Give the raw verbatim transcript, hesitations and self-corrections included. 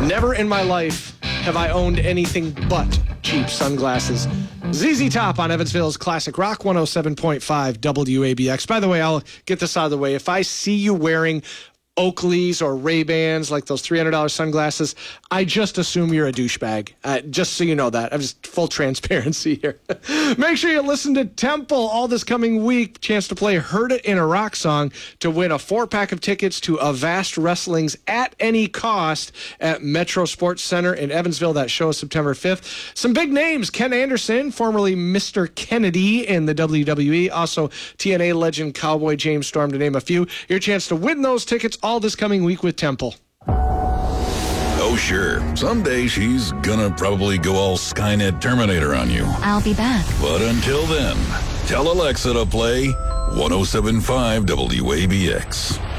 Never in my life have I owned anything but cheap sunglasses. Z Z Top on Evansville's Classic Rock one oh seven point five W A B X. By the way, I'll get this out of the way. If I see you wearing Oakleys or Ray-Bans, like those three hundred dollars sunglasses, I just assume you're a douchebag. Uh, just so you know that. I'm just full transparency here. Make sure you listen to Temple all this coming week. Chance to play Heard It in a Rock Song to win a four-pack of tickets to Avast Wrestling's At Any Cost at Metro Sports Center in Evansville. That show is September fifth. Some big names. Ken Anderson, formerly Mister Kennedy in the W W E. Also, T N A legend Cowboy James Storm, to name a few. Your chance to win those tickets all this coming week with Temple. Oh, sure. Someday she's gonna probably go all Skynet Terminator on you. I'll be back. But until then, tell Alexa to play one oh seven point five W A B X.